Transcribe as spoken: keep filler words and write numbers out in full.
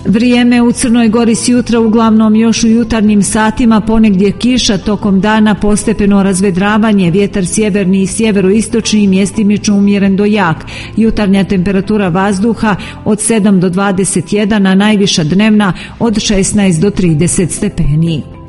Vrijeme u Crnoj Gori s jutra uglavnom još u jutarnjim satima, ponegdje kiša, tokom dana postepeno razvedravanje, vjetar sjeverni i sjeveroistočni, mjestimično umjeren do jak. Jutarnja temperatura vazduha od sedam do dvadeset jedan, a najviša dnevna od šesnaest do trideset stepeni.